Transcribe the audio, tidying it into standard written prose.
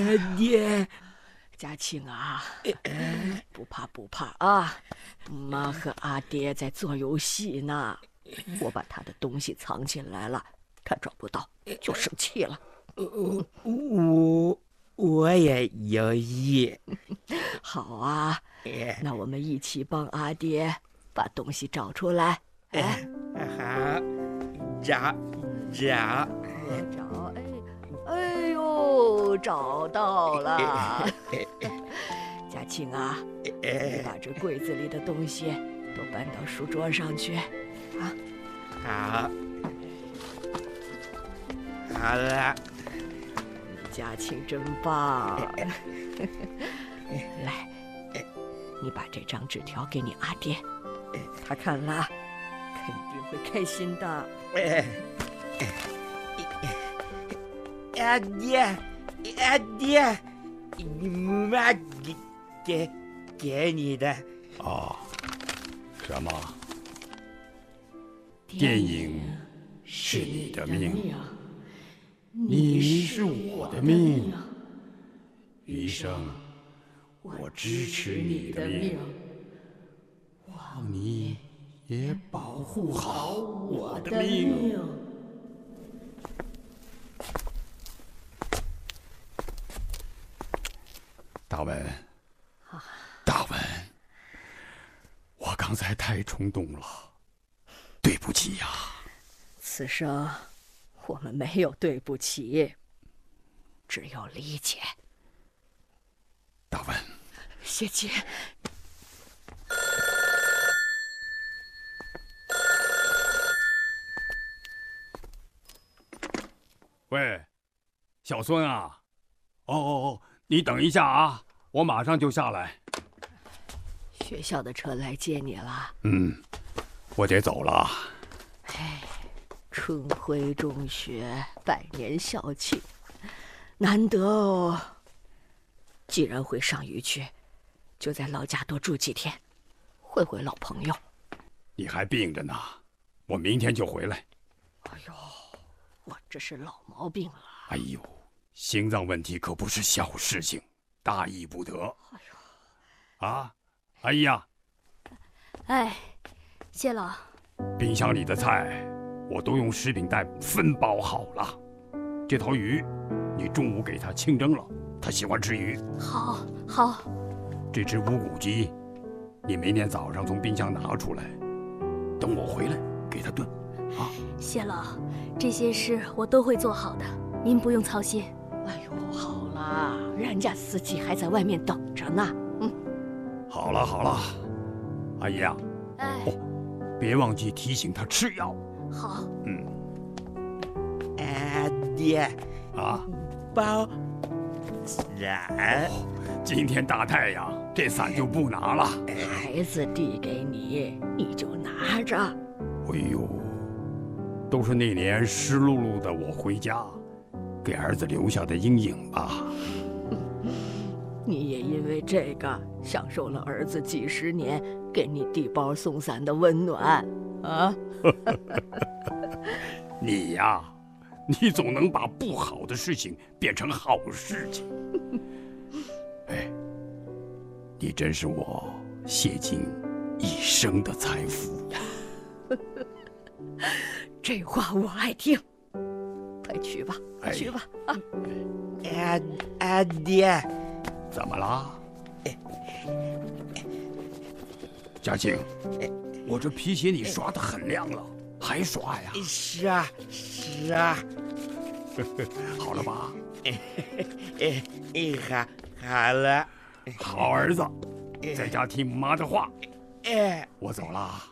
爹， 嘉庆啊，不怕不怕啊！妈和阿爹在做游戏呢，我把他的东西藏起来了，他找不到就生气了。 我也有意。 好啊，那我们一起帮阿爹把东西找出来。 好，找。 哎呦，找到了！嘉庆啊，你把这柜子里的东西都搬到书桌上去，啊。 好了。 嘉庆真棒！来，你把这张纸条给你阿爹，他看了肯定会开心的。 阿爹，妈给你的。 哦，什么？电影是你的命，你是我的命，余生我支持你的命，望你也保护好我的命。大文，我刚才太冲动了，对不起呀。 此生我们没有对不起，只有理解。 大文， 谢姐。 喂，小孙啊，哦，你等一下啊，我马上就下来。 学校的车来接你了。 我得走了。 春晖中学百年校庆，难得哦。既然会上虞去，就在老家多住几天，会会老朋友。 你还病着呢，我明天就回来。 哎呦，我这是老毛病了。 哎呦，心脏问题可不是小事情，大意不得。 哎呦， 啊，阿姨呀！ 哎，谢老。 冰箱里的菜我都用食品袋分包好了。这头鱼，你中午给它清蒸了，它喜欢吃鱼。 好。 这只无骨鸡，你明天早上从冰箱拿出来，等我回来给它炖。啊， 谢老，这些事我都会做好的，您不用操心。 哎呦，好了，人家司机还在外面等着呢。 好了，阿姨啊，别忘记提醒他吃药。 好。 阿爹啊， 包伞。 今天大太阳，这伞就不拿了。 孩子递给你，你就拿着。 哎呦，都是那年湿漉漉的我回家，给儿子留下的阴影吧。 你也因为这个享受了儿子几十年给你递包送伞的温暖啊！ 你呀，你总能把不好的事情变成好事情。哎，你真是我谢尽一生的财富。 这话我爱听，快去吧，去吧啊！ 阿爹， 怎么啦？嘉庆，我这皮鞋你刷得很亮了，还刷呀？ 是啊。 好了吧？ 好了。 好儿子，在家听妈的话。我走了。